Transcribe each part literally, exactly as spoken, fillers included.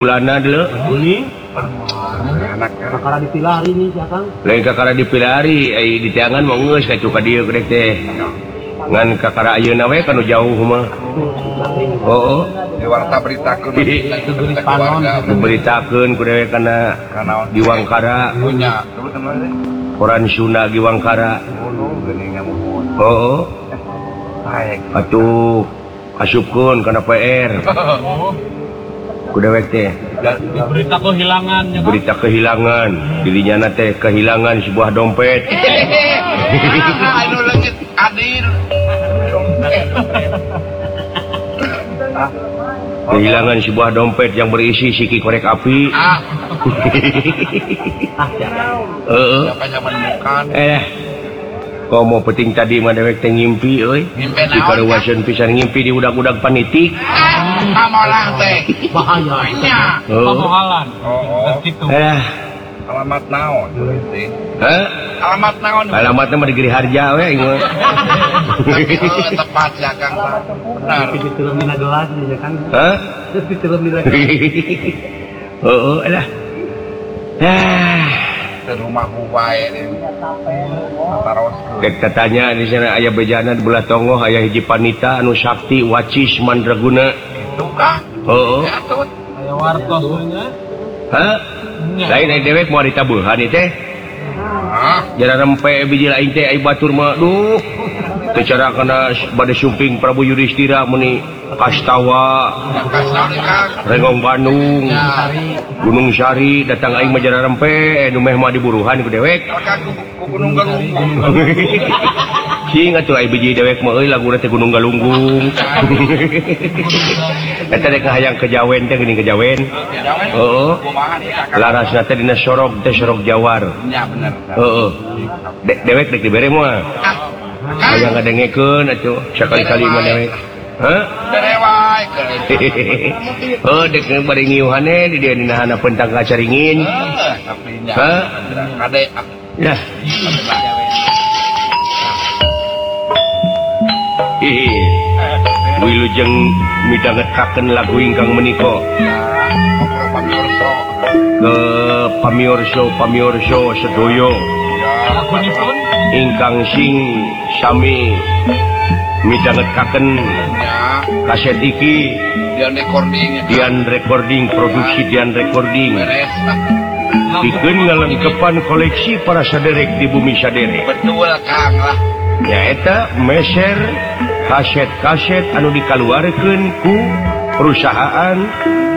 Bulana dulu ini anak kakara dipilari nih ya Kang. Lain kakara dipilari ai di tiangan mau geus ka cuka dieu gedek teh. Ngan kakara ayeuna we kanu jauh mah. Oh, di warta beritakeun Itu geulis panon. diberitakeun ku dewe kana di Wangkara punya terus teman koran Sunda di Wangkara. ngono geuning ngamuhun. Oh, Baik. atuh asupkeun kana P R. Ku dewek teh Berita kehilangan ya Kang. berita kehilangan dirinya teh kehilangan sebuah dompet. Anu leungit adil. Kehilangan sebuah dompet yang berisi siki korek api. Ah, Heeh. siapa yang menemukan? Eh, kau mau peting tadi mah dewek teh ngimpi euy. Ngimpi Di naon? karuwaseun pisan ngimpi di udag-udag panitik. Amalah teh. Bahaya. Nya. Heeh. Pamohalan. Oh, Gitu. Eh, alamat naon tuh heh? alamat naon? Alamatna mah di Giri Harja we ingat. Oh, tepat ya Kang. Benar. Di film dina gelas nih ya Kang. Hah? Di film dina gelas. Heeh, lah. Ah, Ke rumah wae deh. Taroskeun. dek katanya di sana aya bejana di belah tongoh aya hiji panita anu sakti wacis mandraguna. Itu kah? Heeh. Ya tuh. Aya wartos nya. Hah? Lain ai dewek moal ditabuhan ieu teh. Ah, Jara rempe biji lain teh ai batur mah duh. Teu cara kana bade sumping Prabu Yudhistira meni Kastawa, kasih nih Kang. Rengong Bandung, Ya. Gunung Sari datang aing mah jara rempe nu meh mah diburuhan ku dewek. Kang ku ku Gunung Galunggung. Sing atuh ai biji dewek mah euy laguna teh Gunung Galunggung. Eta dek hayang kejawen teh geuning kejawen. Jawen. Heeh. Kumaha nih Kang? Larasna teh dina sorog teh sorog Jawar. Ya bener. Heeh. De- Dewek dek dibere mah. Ah, Hayang ngadengekeun atuh sakali-kali mah dewek. Hah? Derewai ke. Oh, dek bari ngiuhannya di dia dinahana pentang kacaringin. Tapi nya. Hah? Kade. Nah, ih, wilujeng midangetakeun lagu ingkang menika ke pamiorso pamiorso sedoyo Akunipun ingkang sing sami midangetakeun Ya, kaset iki dia recording ya. Dian Recording produksi Dian Recording Beres. pikeun ngalengkepan koleksi para saderek di bumi saderek. Betul Kang lah. Nyaeta meser kaset-kaset anu dikaluarkeun ku perusahaan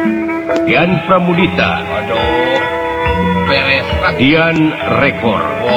Dian Pramudita Aduh. Beres. Dian Record.